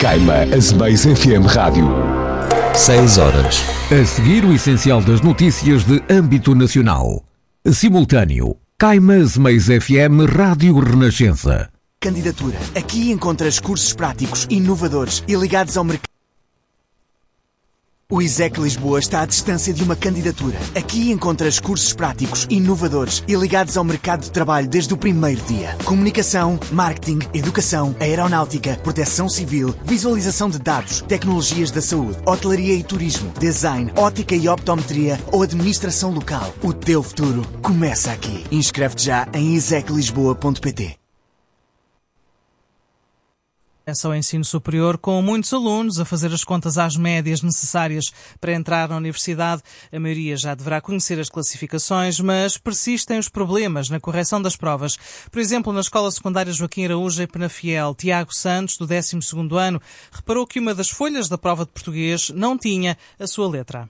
Caima Azemais FM Rádio. 6 horas. A seguir, o essencial das notícias de âmbito nacional. Simultâneo. Caima Azemais FM Rádio Renascença. Candidatura. Aqui encontras cursos práticos, inovadores e ligados ao mercado. O ISEC Lisboa está à distância de uma candidatura. Aqui encontras cursos práticos, inovadores e ligados ao mercado de trabalho desde o primeiro dia. Comunicação, marketing, educação, aeronáutica, proteção civil, visualização de dados, tecnologias da saúde, hotelaria e turismo, design, ótica e optometria ou administração local. O teu futuro começa aqui. Inscreve-te já em iseclisboa.pt. Acesso ao ensino superior, com muitos alunos a fazer as contas às médias necessárias para entrar na universidade. A maioria já deverá conhecer as classificações, mas persistem os problemas na correção das provas. Por exemplo, na Escola Secundária Joaquim Araújo, em Penafiel, Tiago Santos, do 12º ano, reparou que uma das folhas da prova de português não tinha a sua letra.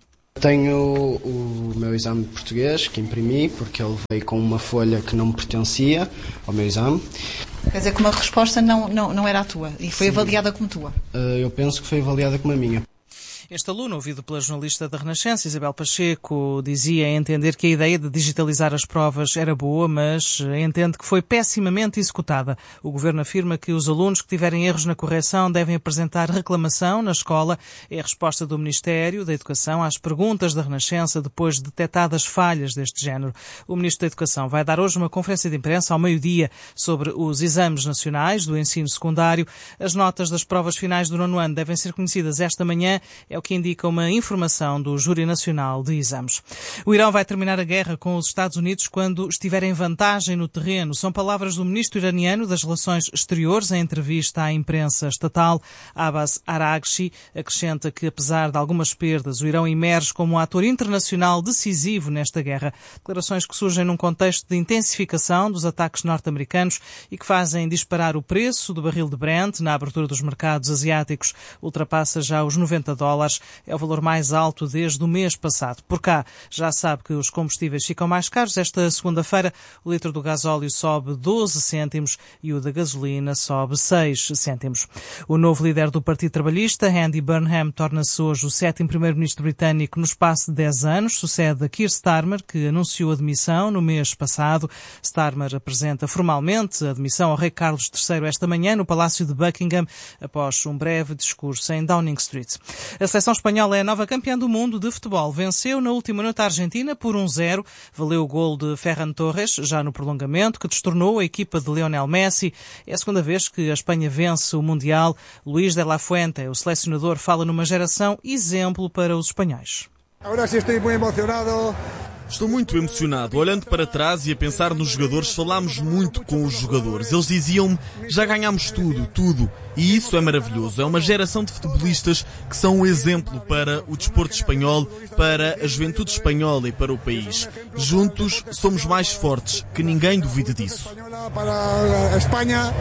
Tenho o meu exame de português que imprimi, porque ele veio com uma folha que não me pertencia ao meu exame. Quer dizer que uma resposta não era a tua e foi avaliada como tua? Eu penso que foi avaliada como a minha. Este aluno, ouvido pela jornalista da Renascença, Isabel Pacheco, dizia entender que a ideia de digitalizar as provas era boa, mas entende que foi pessimamente executada. O Governo afirma que os alunos que tiverem erros na correção devem apresentar reclamação na escola. É a resposta do Ministério da Educação às perguntas da Renascença depois de detectadas falhas deste género. O Ministro da Educação vai dar hoje uma conferência de imprensa ao meio-dia sobre os exames nacionais do ensino secundário. As notas das provas finais do 9º ano devem ser conhecidas esta manhã. É o que indica uma informação do Júri Nacional de Exames. O Irão vai terminar a guerra com os Estados Unidos quando estiver em vantagem no terreno. São palavras do ministro iraniano das Relações Exteriores em entrevista à imprensa estatal. Abbas Araghchi acrescenta que, apesar de algumas perdas, o Irão emerge como um ator internacional decisivo nesta guerra. Declarações que surgem num contexto de intensificação dos ataques norte-americanos e que fazem disparar o preço do barril de Brent na abertura dos mercados asiáticos. Ultrapassa já os $90. É o valor mais alto desde o mês passado. Por cá, já sabe que os combustíveis ficam mais caros. Esta segunda-feira, o litro do gasóleo sobe 12 cêntimos e o da gasolina sobe 6 cêntimos. O novo líder do Partido Trabalhista, Andy Burnham, torna-se hoje o 7º primeiro-ministro britânico no espaço de 10 anos. Sucede a Keir Starmer, que anunciou a demissão no mês passado. Starmer apresenta formalmente a demissão ao rei Carlos III esta manhã no Palácio de Buckingham, após um breve discurso em Downing Street. A seleção espanhola é a nova campeã do mundo de futebol. Venceu na última noite a Argentina por 1-0. Valeu o gol de Ferran Torres, já no prolongamento, que destornou a equipa de Lionel Messi. É a segunda vez que a Espanha vence o Mundial. Luís de la Fuente, o selecionador, fala numa geração exemplo para os espanhóis. Agora sim estou muito emocionado. Estou muito emocionado. Olhando para trás e a pensar nos jogadores, falámos muito com os jogadores. Eles diziam-me, já ganhámos tudo. E isso é maravilhoso. É uma geração de futebolistas que são um exemplo para o desporto espanhol, para a juventude espanhola e para o país. Juntos somos mais fortes, que ninguém duvide disso. Para a Espanha,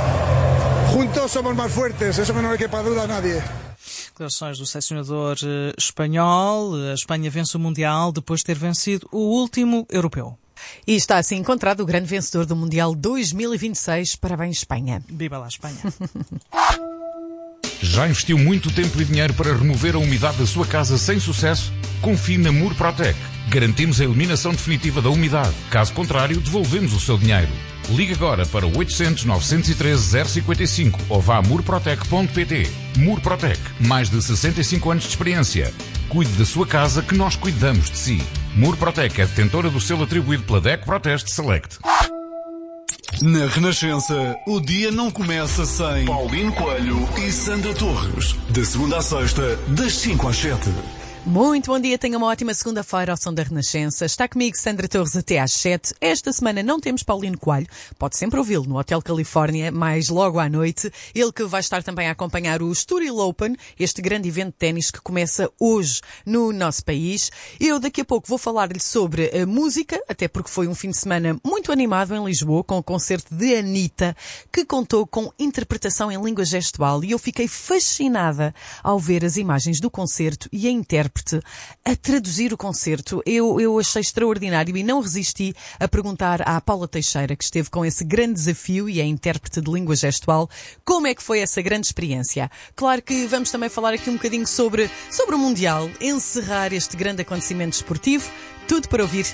juntos somos mais fortes, isso que não quepa dúvida a nadie. Declarações do selecionador espanhol. A Espanha vence o Mundial depois de ter vencido o último europeu. E está assim encontrado o grande vencedor do Mundial 2026. Parabéns, Espanha. Viva lá, Espanha. Já investiu muito tempo e dinheiro para remover a umidade da sua casa sem sucesso? Confie na Murprotec. Garantimos a eliminação definitiva da umidade. Caso contrário, devolvemos o seu dinheiro. Ligue agora para 800 913 055 ou vá a murprotec.pt. Murprotec, mais de 65 anos de experiência. Cuide da sua casa que nós cuidamos de si. Murprotec é detentora do selo atribuído pela DECO Proteste Select. Na Renascença, o dia não começa sem Paulino Coelho e Sandra Torres. De segunda à sexta, das 5 às 7. Muito bom dia, tenha uma ótima segunda-feira ao som da Renascença. Está comigo Sandra Torres até às 7. Esta semana não temos Paulino Coelho. Pode sempre ouvi-lo no Hotel Califórnia, mais logo à noite. Ele que vai estar também a acompanhar o Estoril Open, este grande evento de ténis que começa hoje no nosso país. Eu daqui a pouco vou falar-lhe sobre a música, até porque foi um fim de semana muito animado em Lisboa, com o concerto de Anitta, que contou com interpretação em língua gestual. E eu fiquei fascinada ao ver as imagens do concerto e a intérprete intérprete a traduzir o concerto. Eu achei extraordinário e não resisti a perguntar à Paula Teixeira, que esteve com esse grande desafio e é intérprete de língua gestual, como é que foi essa grande experiência. Claro que vamos também falar aqui um bocadinho sobre o Mundial, encerrar este grande acontecimento desportivo, tudo para ouvir